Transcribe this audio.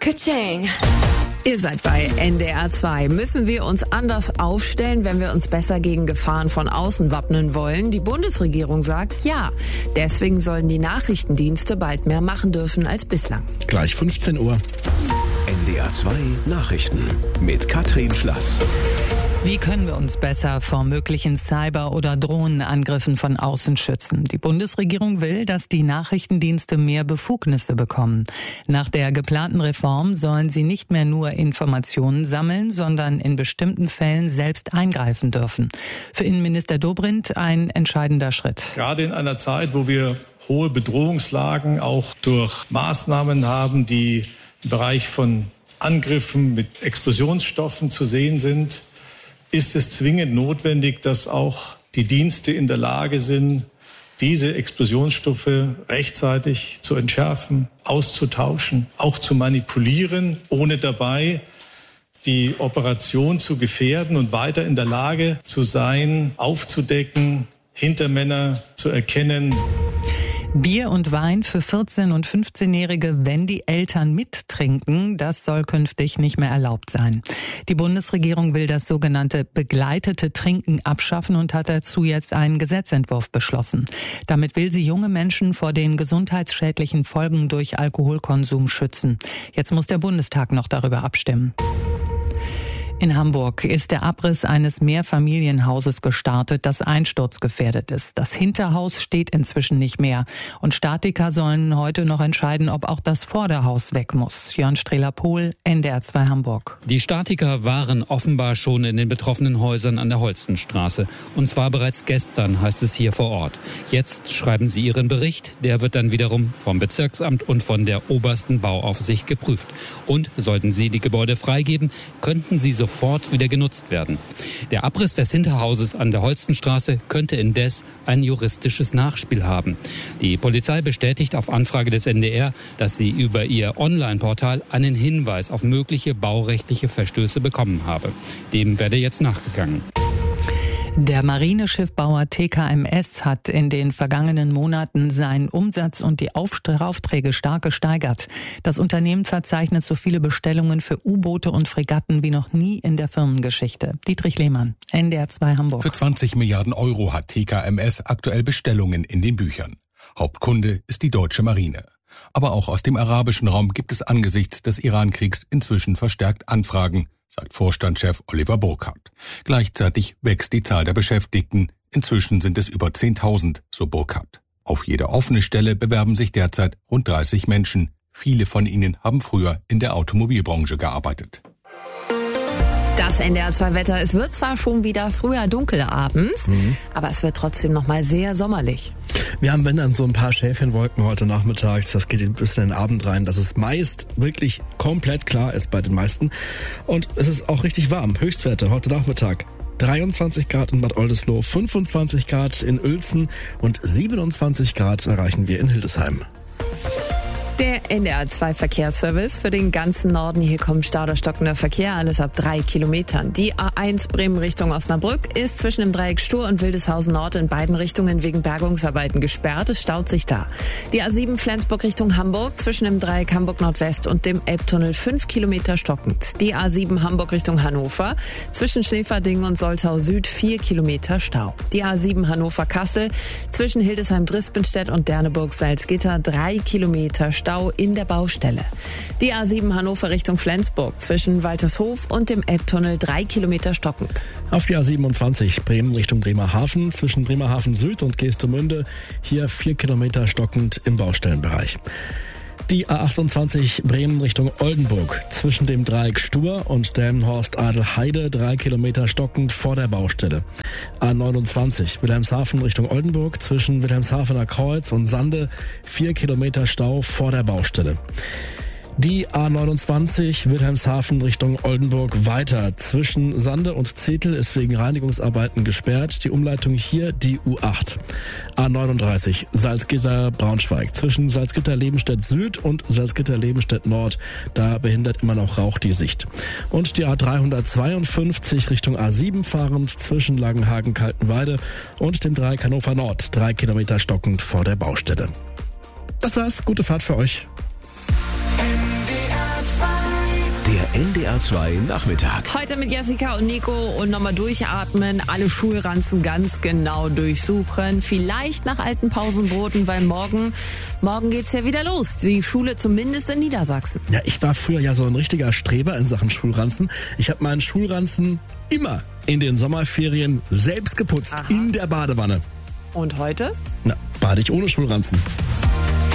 Ka-ching. Ihr seid bei NDR 2. Müssen wir uns anders aufstellen, wenn wir uns besser gegen Gefahren von außen wappnen wollen? Die Bundesregierung sagt ja. Deswegen sollen die Nachrichtendienste bald mehr machen dürfen als bislang. Gleich 15 Uhr. NDR 2 Nachrichten mit Katrin Schlass. Wie können wir uns besser vor möglichen Cyber- oder Drohnenangriffen von außen schützen? Die Bundesregierung will, dass die Nachrichtendienste mehr Befugnisse bekommen. Nach der geplanten Reform sollen sie nicht mehr nur Informationen sammeln, sondern in bestimmten Fällen selbst eingreifen dürfen. Für Innenminister Dobrindt ein entscheidender Schritt. Gerade in einer Zeit, wo wir hohe Bedrohungslagen auch durch Maßnahmen haben, die im Bereich von Angriffen mit Explosionsstoffen zu sehen sind, ist es zwingend notwendig, dass auch die Dienste in der Lage sind, diese Explosionsstoffe rechtzeitig zu entschärfen, auszutauschen, auch zu manipulieren, ohne dabei die Operation zu gefährden und weiter in der Lage zu sein, aufzudecken, Hintermänner zu erkennen. Bier und Wein für 14- und 15-Jährige, wenn die Eltern mittrinken, das soll künftig nicht mehr erlaubt sein. Die Bundesregierung will das sogenannte begleitete Trinken abschaffen und hat dazu jetzt einen Gesetzentwurf beschlossen. Damit will sie junge Menschen vor den gesundheitsschädlichen Folgen durch Alkoholkonsum schützen. Jetzt muss der Bundestag noch darüber abstimmen. In Hamburg ist der Abriss eines Mehrfamilienhauses gestartet, das einsturzgefährdet ist. Das Hinterhaus steht inzwischen nicht mehr. Und Statiker sollen heute noch entscheiden, ob auch das Vorderhaus weg muss. Jörn Strehler-Pohl, NDR 2 Hamburg. Die Statiker waren offenbar schon in den betroffenen Häusern an der Holstenstraße. Und zwar bereits gestern, heißt es hier vor Ort. Jetzt schreiben sie ihren Bericht. Der wird dann wiederum vom Bezirksamt und von der obersten Bauaufsicht geprüft. Und sollten sie die Gebäude freigeben, könnten sie sofort wieder genutzt werden. Der Abriss des Hinterhauses an der Holstenstraße könnte indes ein juristisches Nachspiel haben. Die Polizei bestätigt auf Anfrage des NDR, dass sie über ihr Online-Portal einen Hinweis auf mögliche baurechtliche Verstöße bekommen habe. Dem werde jetzt nachgegangen. Der Marineschiffbauer TKMS hat in den vergangenen Monaten seinen Umsatz und die Aufträge stark gesteigert. Das Unternehmen verzeichnet so viele Bestellungen für U-Boote und Fregatten wie noch nie in der Firmengeschichte. Dietrich Lehmann, NDR 2 Hamburg. Für 20 Milliarden Euro hat TKMS aktuell Bestellungen in den Büchern. Hauptkunde ist die deutsche Marine. Aber auch aus dem arabischen Raum gibt es angesichts des Iran-Kriegs inzwischen verstärkt Anfragen, sagt Vorstandschef Oliver Burkhardt. Gleichzeitig wächst die Zahl der Beschäftigten. Inzwischen sind es über 10.000, so Burkhardt. Auf jede offene Stelle bewerben sich derzeit rund 30 Menschen. Viele von ihnen haben früher in der Automobilbranche gearbeitet. Das NDR 2 Wetter. Es wird zwar schon wieder früher dunkel abends, aber es wird trotzdem noch mal sehr sommerlich. Wir haben, wenn dann, so ein paar Schäfchenwolken heute Nachmittag. Das geht bis in den Abend rein, dass es meist wirklich komplett klar ist bei den meisten. Und es ist auch richtig warm. Höchstwerte heute Nachmittag. 23 Grad in Bad Oldesloe, 25 Grad in Uelzen und 27 Grad erreichen wir in Hildesheim. Der NDR 2 Verkehrsservice für den ganzen Norden. Hier kommt stauender stockender Verkehr, alles ab 3 Kilometern. Die A1 Bremen Richtung Osnabrück ist zwischen dem Dreieck Stur und Wildeshausen Nord in beiden Richtungen wegen Bergungsarbeiten gesperrt. Es staut sich da. Die A7 Flensburg Richtung Hamburg zwischen dem Dreieck Hamburg Nordwest und dem Elbtunnel 5 Kilometer stockend. Die A7 Hamburg Richtung Hannover zwischen Schneeverdingen und Soltau Süd 4 Kilometer Stau. Die A7 Hannover Kassel zwischen Hildesheim Drispenstedt und Derneburg Salzgitter 3 Kilometer Stau in der Baustelle. Die A7 Hannover Richtung Flensburg zwischen Waltershof und dem Elbtunnel 3 Kilometer stockend. Auf die A27 Bremen Richtung Bremerhaven zwischen Bremerhaven Süd und Geestemünde hier 4 Kilometer stockend im Baustellenbereich. Die A28 Bremen Richtung Oldenburg zwischen dem Dreieck Stur und Delmenhorst-Adelheide 3 Kilometer stockend vor der Baustelle. A29 Wilhelmshaven Richtung Oldenburg zwischen Wilhelmshavener Kreuz und Sande 4 Kilometer Stau vor der Baustelle. Die A29 Wilhelmshaven Richtung Oldenburg weiter. Zwischen Sande und Zetel ist wegen Reinigungsarbeiten gesperrt. Die Umleitung hier die U8. A39 Salzgitter-Braunschweig. Zwischen Salzgitter-Lebenstedt Süd und Salzgitter-Lebenstedt Nord. Da behindert immer noch Rauch die Sicht. Und die A352 Richtung A7 fahrend zwischen Langenhagen-Kaltenweide und dem Dreieck Hannover Nord. 3 Kilometer stockend vor der Baustelle. Das war's. Gute Fahrt für euch. NDR 2 NDR 2 Nachmittag. Heute mit Jessica und Nico und nochmal durchatmen, alle Schulranzen ganz genau durchsuchen. Vielleicht nach alten Pausenbroten, weil morgen geht's ja wieder los. Die Schule zumindest in Niedersachsen. Ja, ich war früher ja so ein richtiger Streber in Sachen Schulranzen. Ich habe meinen Schulranzen immer in den Sommerferien selbst geputzt. Aha. In der Badewanne. Und heute? Na, bade ich ohne Schulranzen.